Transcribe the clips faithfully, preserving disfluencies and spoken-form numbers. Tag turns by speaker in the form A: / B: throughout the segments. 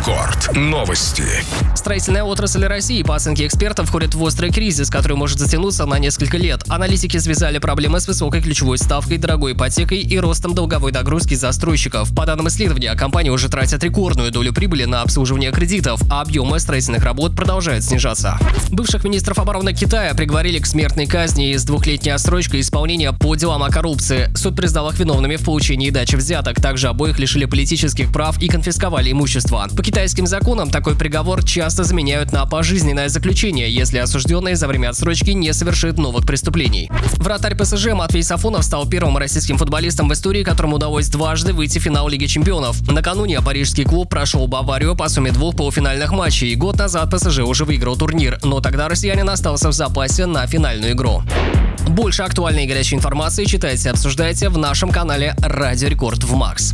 A: Рекорд. Новости.
B: Строительная отрасль России, по оценке экспертов, входит в острый кризис, который может затянуться на несколько лет. Аналитики связали проблемы с высокой ключевой ставкой, дорогой ипотекой и ростом долговой нагрузки застройщиков. По данным исследования, компании уже тратят рекордную долю прибыли на обслуживание кредитов, а объемы строительных работ продолжают снижаться. Бывших министров обороны Китая приговорили к смертной казни с двухлетней отсрочкой исполнения по делам о коррупции. Суд признал их виновными в получении и даче взяток. Также обоих лишили политических прав и конфисковали имущество. По китайским законам такой приговор часто заменяют на пожизненное заключение, если осужденный за время отсрочки не совершит новых преступлений. Вратарь ПСЖ Матвей Сафонов стал первым российским футболистом в истории, которому удалось дважды выйти в финал Лиги чемпионов. Накануне парижский клуб прошел Баварию по сумме двух полуфинальных матчей. Год назад ПСЖ уже выиграл турнир, но тогда россиянин остался в запасе на финальную игру. Больше актуальной и горячей информации читайте и обсуждайте в нашем канале Радио Рекорд в Макс.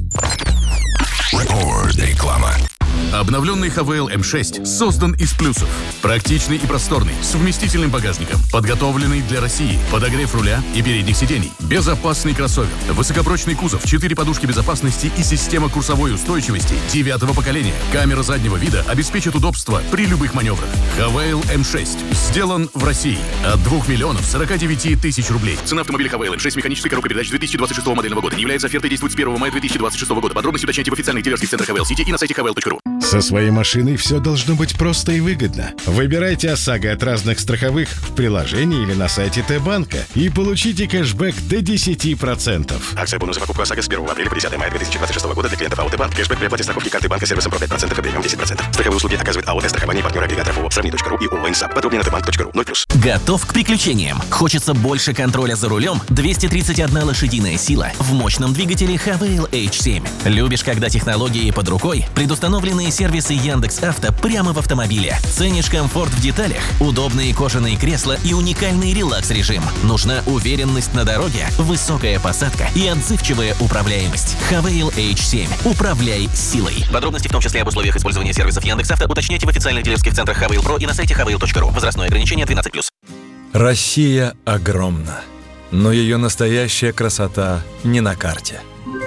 A: Реклама.
C: Обновленный ХВЛ эм шесть создан из плюсов. Практичный и просторный, с вместительным багажником, подготовленный для России, подогрев руля и передних сидений, безопасный кроссовер, высокопрочный кузов, четыре подушки безопасности и система курсовой устойчивости девятого поколения. Камера заднего вида обеспечит удобство при любых маневрах. ХВЛ эм шесть сделан в России от двух миллионов сорока девяти тысяч рублей. Цена автомобиля ХВЛ эм шесть механической коробкой передач две тысячи двадцать шестого модельного года не является офертой, действует с первого мая две тысячи двадцать шестого года. Подробности уточняйте в официальных дилерских центрах ХВЛ Сити и на сайте хвл точка ру.
D: Со своей машиной все должно быть просто и выгодно. Выбирайте ОСАГО от разных страховых в приложении или на сайте Т-банка и получите кэшбэк до десяти процентов.
E: Акция бонус за покупку ОСАГО с первого апреля по десятое мая две тысячи двадцать шестого года для клиентов АО Т-банк. Кэшбэк при оплате страховки карты банка сервисом про пять процентов и премиум десять процентов. Страховые услуги оказывает АО Т-страхование, партнер агрегатор ООО Сравни точка ру и ООО Инсап. Подробнее на т банк точка ру. ноль плюс.
F: Готов к приключениям? Хочется больше контроля за рулем? двести тридцать одна лошадиная сила в мощном двигателе ХВЛ эйч семь. Любишь, когда технологии под рукой? Предустановленные сервисы Яндекс.Авто прямо в автомобиле. Ценишь комфорт в деталях? Удобные кожаные кресла и уникальный релакс-режим. Нужна уверенность на дороге, высокая посадка и отзывчивая управляемость. ХВЛ эйч семь. Управляй силой. Подробности, в том числе об условиях использования сервисов Яндекс.Авто, уточняйте в официальных дилерских центрах ХВЛ Про и на сайте хвл точка ру. Возрастное ограничение двенадцать плюс.
G: Россия огромна, но ее настоящая красота не на карте.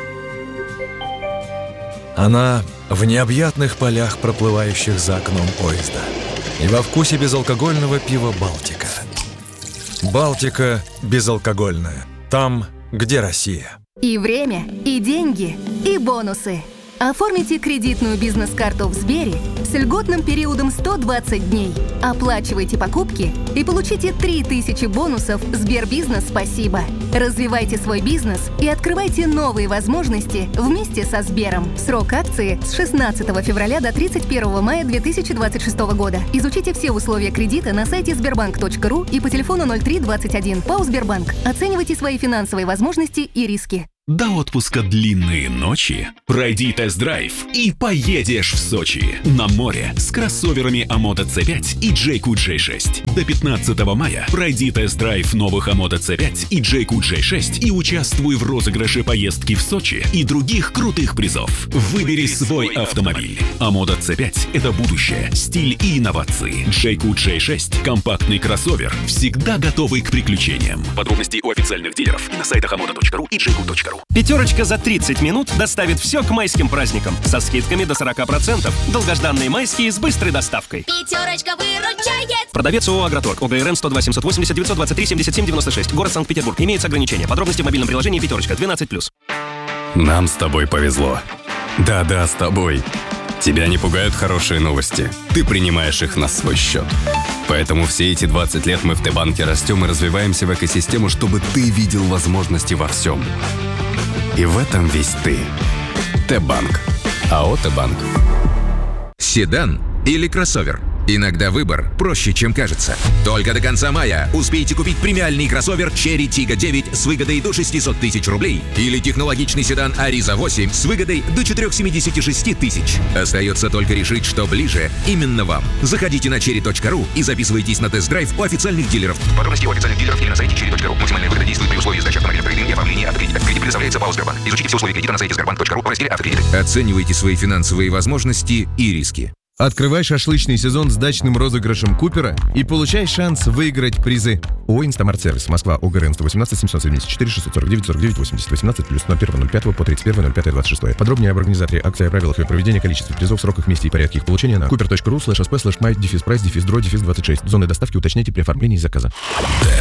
G: Она в необъятных полях, проплывающих за окном поезда, и во вкусе безалкогольного пива «Балтика». «Балтика» безалкогольная. Там, где Россия.
H: И время, и деньги, и бонусы. Оформите кредитную бизнес-карту в Сбере с льготным периодом сто двадцать дней. Оплачивайте покупки и получите три тысячи бонусов Сбербизнес «Спасибо». Развивайте свой бизнес и открывайте новые возможности вместе со Сбером. Срок акции с шестнадцатого февраля до тридцать первого мая две тысячи двадцать шестого года. Изучите все условия кредита на сайте сбербанк точка ру и по телефону ноль три двадцать один. ПАО «Сбербанк». Оценивайте свои финансовые возможности и риски.
I: До отпуска длинные ночи. Пройди тест-драйв и поедешь в Сочи. На море с кроссоверами Амото Ц пять и Джейку Джей шесть. До пятнадцатого мая пройди тест-драйв новых Амото Ц пять и Джейку Джей шесть и участвуй в розыгрыше поездки в Сочи и других крутых призов. Выбери свой автомобиль. Амото Ц пять – это будущее, стиль и инновации. Джейку Джей шесть – компактный кроссовер, всегда готовый к приключениям. Подробности у официальных дилеров и на сайтах амото точка ру и джейку точка ру.
J: Пятерочка за тридцать минут доставит все к майским праздникам. Со скидками до сорок процентов. Долгожданные майские с быстрой доставкой.
K: Пятерочка выручает.
J: Продавец ООО «Агроторг». ОГРН сто два семьсот восемьдесят девятьсот двадцать три семьдесят семь девяносто шесть. Город Санкт-Петербург. Имеются ограничения. Подробности в мобильном приложении «Пятерочка». двенадцать плюс.
L: Нам с тобой повезло. Да-да, с тобой. Тебя не пугают хорошие новости. Ты принимаешь их на свой счет. Поэтому все эти двадцать лет мы в Т-банке растем и развиваемся в экосистему, чтобы ты видел возможности во всем. И в этом весь ты. Т-банк. АО «Т-банк».
M: Седан или кроссовер? Иногда выбор проще, чем кажется. Только до конца мая успейте купить премиальный кроссовер Cherry Tiggo девять с выгодой до шестьсот тысяч рублей или технологичный седан Ariza восемь с выгодой до четыреста семьдесят шесть тысяч. Остается только решить, что ближе именно вам. Заходите на черри точка ру и записывайтесь на тест-драйв у официальных дилеров.
E: Подробности у официальных дилеров или на сайте черри точка ру. Максимальная выгода действует при условии сдачи автомобиля в кредит и оформления автокредита. Кредит предоставляется ПАО «Сбербанк». Изучите все условия кредита на сайте сбербанк точка ру в разделе «Автокредиты».
M: Оценивайте свои финансовые возможности и риски.
N: Открывай шашлычный сезон с дачным розыгрышем Купера и получай шанс выиграть призы. ООО «Инстамарт-сервис», Москва, ОГРН сто восемнадцать семьсот семьдесят четыре шестьсот сорок девять сорок девять восемьдесят восемнадцать плюс ноль первого ноль пятого по тридцать первое ноль пятое двадцать шестое. Подробнее об организаторе акции, о правилах ее проведения, количестве призов, сроках, месте и порядке их получения на купер точка ру слэш эс пэ слэш май дефис прайс дефис дро дефис двадцать шесть. Зоны доставки уточняйте при оформлении заказа.